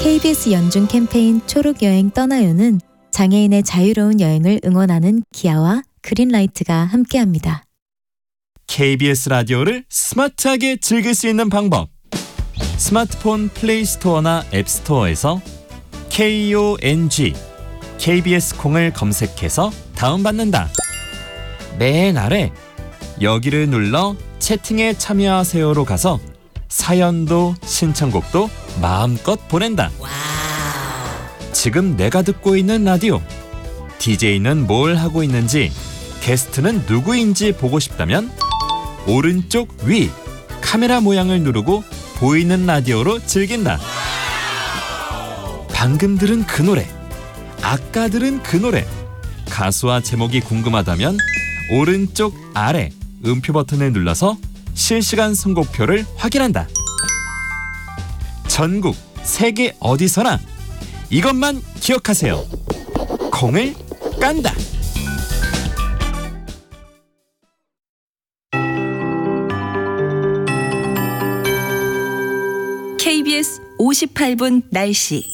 KBS 연중 캠페인 초록여행 떠나요는 장애인의 자유로운 여행을 응원하는 기아와 그린라이트가 함께합니다. KBS 라디오를 스마트하게 즐길 수 있는 방법. 스마트폰 플레이 스토어나 앱 스토어에서 KONG KBS 콩을 검색해서 다운받는다. 맨 아래 여기를 눌러 채팅에 참여하세요로 가서 사연도 신청곡도 마음껏 보낸다. 지금 내가 듣고 있는 라디오, DJ는 뭘 하고 있는지, 게스트는 누구인지 보고 싶다면 오른쪽 위 카메라 모양을 누르고 보이는 라디오로 즐긴다. 방금 들은 그 노래, 아까 들은 그 노래, 가수와 제목이 궁금하다면 오른쪽 아래 음표 버튼을 눌러서 실시간 선곡표를 확인한다. 전국 세계 어디서나 이것만 기억하세요. 콩을 깐다. KBS 58분 날씨.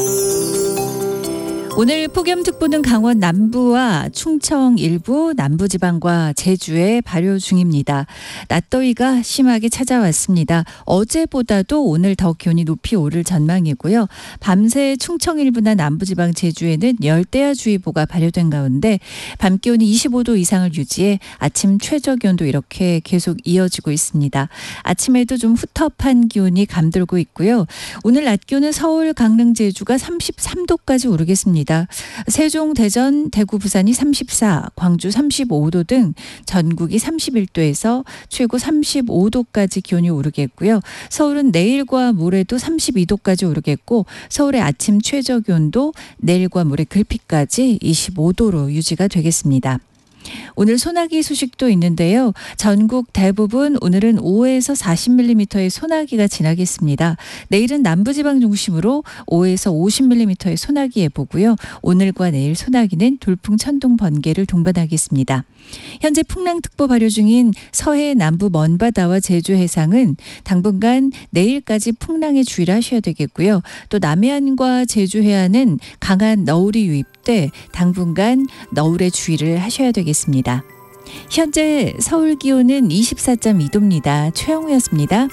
오늘 폭염특보는 강원 남부와 충청 일부, 남부지방과 제주에 발효 중입니다. 낮더위가 심하게 찾아왔습니다. 어제보다도 오늘 더 기온이 높이 오를 전망이고요. 밤새 충청 일부나 남부지방, 제주에는 열대야주의보가 발효된 가운데 밤 기온이 25도 이상을 유지해 아침 최저기온도 이렇게 계속 이어지고 있습니다. 아침에도 좀 후텁한 기온이 감돌고 있고요. 오늘 낮 기온은 서울, 강릉, 제주가 33도까지 오르겠습니다. 세종, 대전, 대구, 부산이 34, 광주 35도 등 전국이 31도에서 최고 35도까지 기온이 오르겠고요. 서울은 내일과 모레도 32도까지 오르겠고 서울의 아침 최저 기온도 내일과 모레 글피까지 25도로 유지가 되겠습니다. 오늘 소나기 소식도 있는데요. 전국 대부분 오늘은 5에서 40mm의 소나기가 지나겠습니다. 내일은 남부지방 중심으로 5에서 50mm의 소나기 예보고요. 오늘과 내일 소나기는 돌풍, 천둥, 번개를 동반하겠습니다. 현재 풍랑특보 발효 중인 서해 남부 먼바다와 제주 해상은 당분간 내일까지 풍랑에 주의를 하셔야 되겠고요. 또 남해안과 제주 해안은 강한 너울이 유입돼 당분간 너울에 주의를 하셔야 되겠습니다. 현재 서울 기온은 24.2도입니다. 최영우였습니다.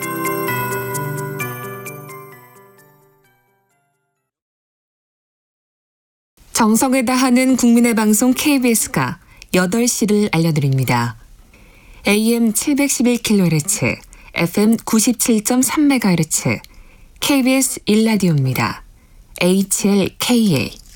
정성을 다하는 국민의 방송 KBS가 8시를 알려드립니다. AM 711kHz, FM 97.3MHz, KBS 1라디오입니다. HLKA